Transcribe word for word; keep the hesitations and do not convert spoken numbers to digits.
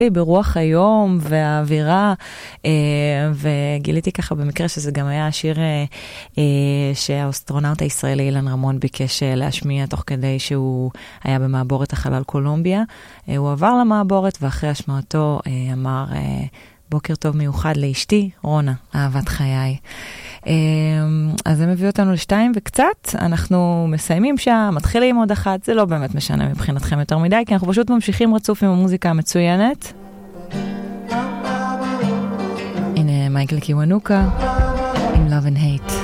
ברוח היום והאווירה, וגיליתי ככה במקרה שזה גם היה השיר שהאסטרונאוט הישראלי אילן רמון ביקש להשמיע תוך כדי שהוא היה במעבורת החלל קולומביה. הוא עבר למעבורת ואחרי השמעתו אמר בוקר טוב מיוחד לאשתי, רונה, אהבת חיי. אז זה מביא אותנו לשתיים וקצת, אנחנו מסיימים שם, מתחילים עוד אחת, זה לא באמת משנה מבחינתכם יותר מדי, כי אנחנו פשוט ממשיכים רצוף עם המוזיקה המצוינת. הנה מייקל קיוונוקה עם Love and Hate.